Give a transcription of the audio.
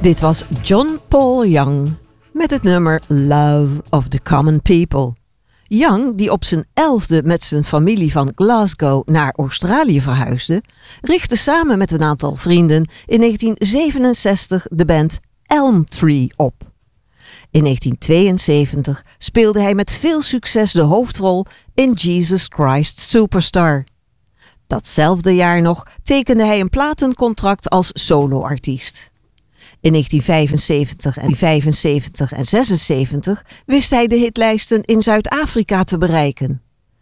Dit was John Paul Young met het nummer Love of the Common People. Young, die op zijn 11e met zijn familie van Glasgow naar Australië verhuisde, richtte samen met een aantal vrienden in 1967 de band Elm Tree op. In 1972 speelde hij met veel succes de hoofdrol in Jesus Christ Superstar. Datzelfde jaar nog tekende hij een platencontract als soloartiest. In 1975 en 76 wist hij de hitlijsten in Zuid-Afrika te bereiken.